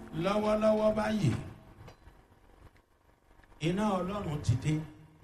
lọ́wọ́lọ́wọ́ báyìí iná ọlọ́run ti dé.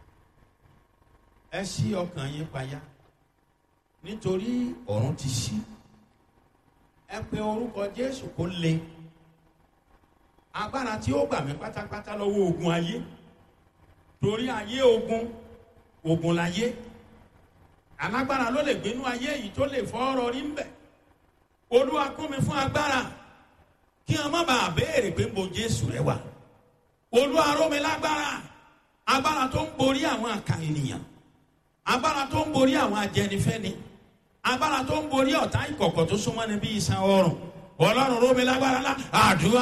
Ẹ ṣí ọkàn yín payá nítorí ọ̀run ti ṣí. Ẹ pe orúkọ Jésù kó le. Agbára tí ó gbà mí pátápátá lọ́wọ́ ogun ayé, torí ayé ogun láyé. Alágbára ló lè gbénú ayé yìí tó lè fọ́ ọ̀rọ̀ rí ń bẹ̀. Olúwa kún mi fún agbára kí wọn má bàa béèrè pé mo Jésù rẹ wà. Olúwa ró mi lágbára, agbára tó ń borí àwọn àkà ènìyàn, agbára tó ń borí àwọn ajẹnifẹ́ni, agbára tó ń borí ọ̀tá ìkọ̀kọ̀ tó súnmọ́ ni bí iṣan ọrùn. Ọlọ́run ró mi lágbára lá àdúrà.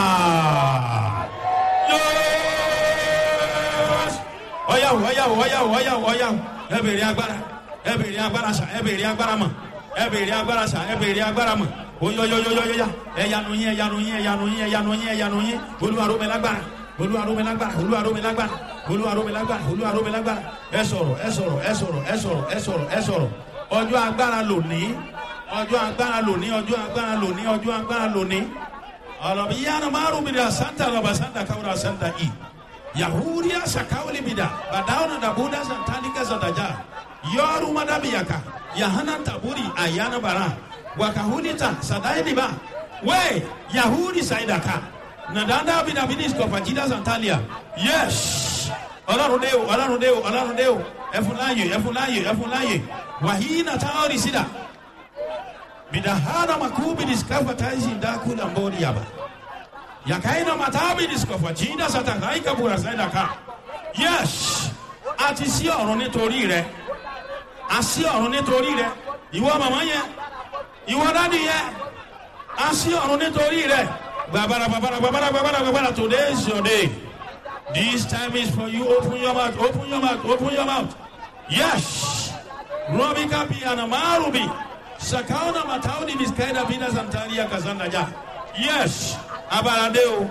Ọ̀yàwó ẹ bèrè agbára, ẹ bèrè agbára sà, ẹ bèrè agbára mọ̀, ẹ bèrè agbára sà, ẹ bèrè agbára mọ̀. Oyoyoyoyoya ẹyanu yín Olúwa ró mi lágbára, Olúwa ró mi lágbára, Olúwa ró mi lágbára, Olúwa ró mi lágbára, Olúwa ró mi lágbára. Ẹ sọ̀rọ̀. Ọjọ́ agbára lónìí, ọjọ́ agbára lónìí, ọjọ́ agbára lónìí, ọjọ́ agbára lónìí. Ọlọ́bi yánnà márùn mi dà santa lọ́ba santa káwúrà santa i. Yahudiya sakawuli mi dà bàdáwọn dàbúdà santalika santaja. Yọrù madabiyaka yahana taburi ayana bara. Wakahunita sadainiba we Yahudi saidaka nadanda bidabidis kofajida santalia. Yes, Ọlọ́run dé o ẹfúnláyè wàhíínà táwọn sídà bidahana makubi diskafa taisi ndakula mbori yaba yakaina matabi diskafa jinda satakaika bura saidaka. Yes, àti sí ọ̀run nítorí rẹ̀, a sí ọ̀run nítorí rẹ̀. Ìwọ màmá yẹn, ìwọ dádì yẹn, a sí ọ̀run nítorí rẹ̀. Babara, today is your day. This time is for you. Open your mouth. Yes. Robika pi anamarubi. Sakauna matauni miskaida bina santaria kazanda ja. Yes. Abaradeo.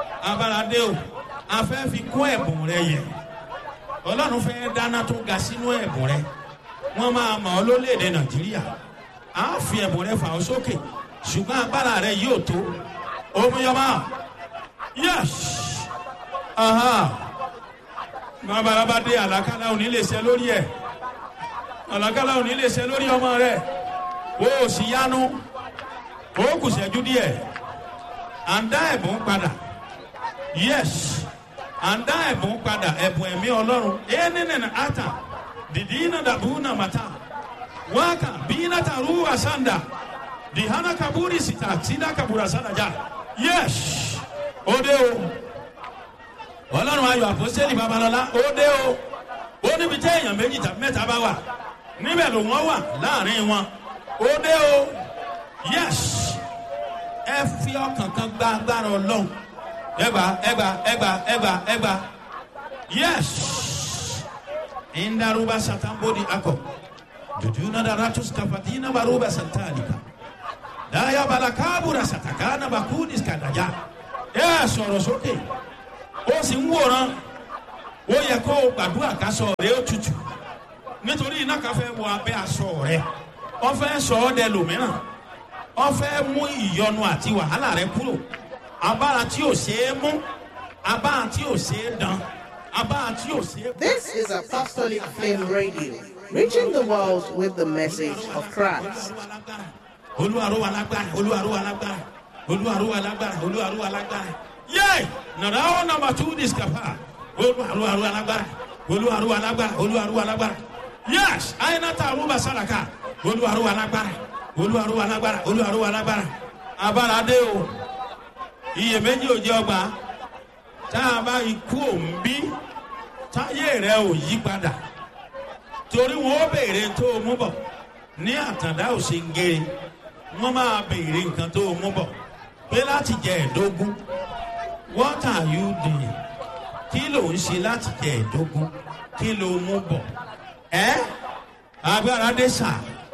A fẹ́ fi kún ẹ̀bùn rẹ yẹ. Ọlọ́run fẹ́ dáná tó ga sínú ẹ̀bùn rẹ. Wọ́n máa mọ̀ ọ́ lórílẹ̀-èdè Nàìjíríà. A fi ẹ̀bùn rẹ fà ọ́ sókè, ṣùgbọ́n agbára rẹ yóò tó. Omiyọba. Yes. Bàbá dé àlàkálà òní lè ṣe lórí ẹ̀. Àlàkálà òní lè ṣe lórí ọmọ rẹ̀. O sì yanu. O kù ṣẹ́jú díẹ̀. À ń dá ẹ̀bùn padà. Yes. À ń dá ẹ̀bùn padà. Ẹ̀bùn ẹ̀mí Ọlọ́run. Ẹnìnìnà ata. Dìdínà dàbúnà màtá. Waka bina taruwa sanda dihana kaburi sida kabura sanda ja. Yes, ode o Ọlọ́run ayọ̀ àpọ́sítélì Babalọ́lá, ode o ó níbi tí èèyàn méjì tàbí mẹ́ta bá wà níbẹ̀ ló wọ́n wà láàrin wọn. Ode o. Yes, ẹ fi ọkàn kan gba agbára Ọlọ́run. Ẹgbà. Yes, indaruba satambodi akọ. Jujuna daratus kafatina baruba santalika. Daya balakabura satakana bakudis kadaja. Sọ̀rọ̀ sókè. Ó sì ń wòran. Ó yẹ kó o gbàdúrà kásọ̀ rẹ̀ ó tutù. Nítorí iná kan fẹ́ wọ abẹ́ aṣọ rẹ̀. Ó fẹ́ sọ ọ́ dẹ lòmíràn. Ó fẹ́ mú ìyọnu àti wàhálà rẹ̀ kúrò. Abára tí ò ṣeé mú. Abára tí ò ṣeé dán. Abára tí ò ṣeé. This is Apostolic Flame Radio, reaching the world with the message of Christ. Yay! Now number 2 discapa. Yes, I not aruba salaka. Oluwaruwa Abaradeo. Iye méjì ò jẹ́ ọgbà. Tá a bá ikú òǹbí, táyé rẹ̀ ò yí padà. Torí wọn ó béèrè tó o mú bọ̀ ní àtàndá òsèǹgèrè. Wọ́n máa béèrè nǹkan tó o mú bọ̀ pé láti jẹ ẹ̀dógún. What are you doing? Kí ló ń ṣe láti jẹ ẹ̀dógún? Kí ló mú bọ̀? Agbára dé sà.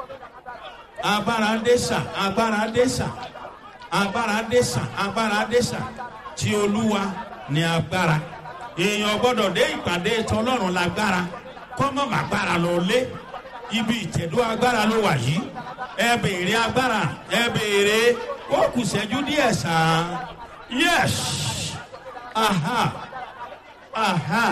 Tí Olúwa ní agbára. Èèyàn gbọ́dọ̀ dé ìpàdé tọlọ́run lágbára. Kọ́mọ̀ màgbára lọ lé. Ibi ìtẹ̀dó agbára ló wà yìí. Ẹ béèrè agbára. Ẹ béèrè. Ó kù ṣẹ́jú díẹ̀ sà. Yes. Aha. Aha.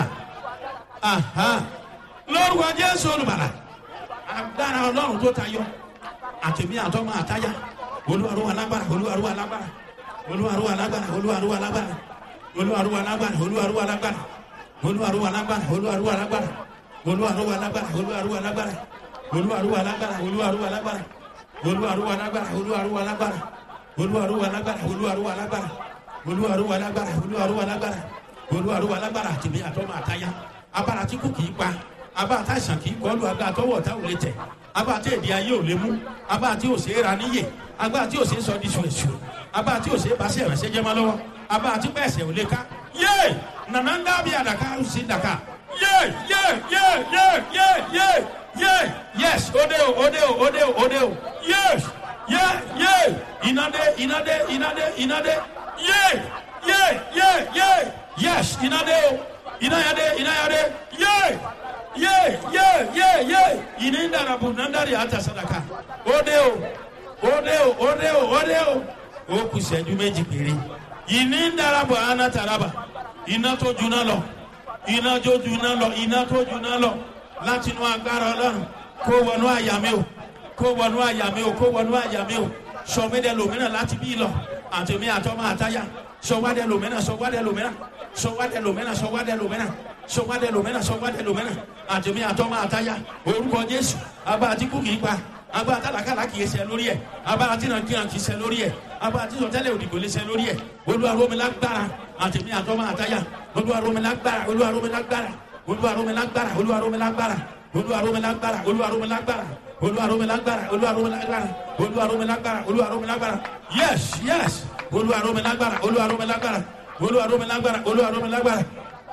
Aha. Lórúkọ Jésù olùbàlà. Agbára Ọlọ́run tó tayọ. Àtẹ̀mí àtọ́mọ àtáyà. Olúwarú alágbára. Olúwarú alágbára. Olúwarú alágbára. Olúwarú alágbára. Olúwarú alágbára. Olúwarú alágbára. Olúwarú alágbára. Olúwarú alágbára. Olúwarú alágbára. Olúwarú alágbára. Olúwarú alágbára. Olúwarú alágbára. Olúwarú alágbára. Olúwarú alágbára. Olúwarú alágbára. Olúwarú alágbára. Olúwarú alágbára. Olúwarú alágbára. Olúwarú alágbára. Àtẹ̀mí àtọ́mọ àtáyà. Abára tí kò kì í pa. Abára tá àìsàn kì í kọlu. Abára tọwọ́ ọ̀tá ò lè tẹ̀. Abára tí èdè ayé ò lè mú. Abára tí ò ṣe é ra níyè. Abára tí ò ṣe é sọ di ṣùṣù. Abára tí ò ṣe é bá ṣe ìrànṣẹ́ jẹ́ mọ́ lọ́wọ́. Abára tí bẹ́ẹ̀ ṣe ò lè ká. Yé! Nànà ń dábìí àdàkà ó sì dàkà. Yé! Yé! Yé! Yé! Yé! Yé! Yé! Yes! Ode o! Ode o! Ode o! Ode o! Yes! Yé! Yé! Inade! Inade! Inade! Inade! Yé! Yé! Yé! Yé! Yes! Inade o! Inayade! Inayade! Yé! Yé! Yé! Yé! Yé! Inindarabu nandari ata sadaka. Ode o! Ode o! Ode o! Ode o! Ó kù ìṣẹ́jú méjì péré. Inindarabu anataraba. Iná tó juná lọ. Iná tó juná lọ. Iná tó juná lọ. Láti inú agbára Ọlọ́run. Kó wọnú àyà mi o. Kó wọnú àyà mi o. Kó wọnú àyà mi o. Sọmídẹ lòmínà láti bí lọ. Àtẹ̀mí àtọ́mọ àtáyà. Sọwádẹ lòmínà. Sọwádẹ lòmínà. Sọwádẹ lòmínà. Sọwádẹ lòmínà. Sọwádẹ lòmínà. Sọwádẹ lòmínà. Àtẹ̀mí àtọ́mọ àtáyà. Orúkọ Jésù. Abá àtìkú kì í pa. Abá àtàlàkàlà kì í ṣe lórí ẹ̀. Abá àtìnàkìnà kì í ṣe lórí ẹ̀. Abá àtìsọtẹ́lẹ̀ òdìgbò lè ṣe lórí ẹ̀. Olúwa rọ̀ mí lágbára. Àtẹ̀mí àtọ́mọ àtáyà. Olúwa rọ̀ mí lágbára. Olúwa rọ̀ mí lágbára. Olúwa rọ̀ mí lágbára. Olúwa rọ̀ mí lágbára. Olúwa rọ̀ mí lágbára. Olúwa rọ̀ mí lágbára. Olúwa rọ̀ mí lágbára. Olúwa rọ̀ mí lágbára. Olúwa rọ̀ mí lágbára. Olúwa rọ̀ mí lágbára. Yes, yes. Olúwa rọ̀ mí lágbára. Olúwa rọ̀ mí lágbára. Olúwa rọ̀ mí lágbára. Olúwa rọ̀ mí lágbára.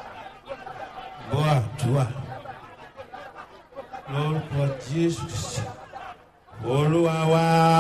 Boa, tua. Lórúkọ Jésù. Olúwa wa.